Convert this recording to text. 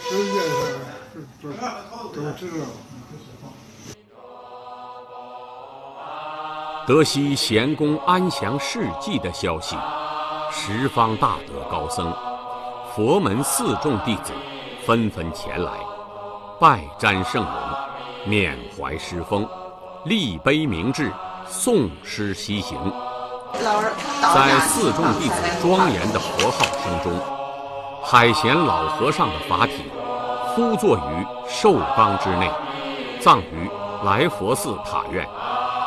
世界上都知道。 得悉贤公安详事迹的消息，十方大德高僧、佛门四众弟子纷纷前来，拜瞻圣容，缅怀师风，立碑明志，诵诗西行。在四众弟子庄严的佛号声中，海贤老和尚的法体敷坐于寿冈之内，葬于来佛寺塔院。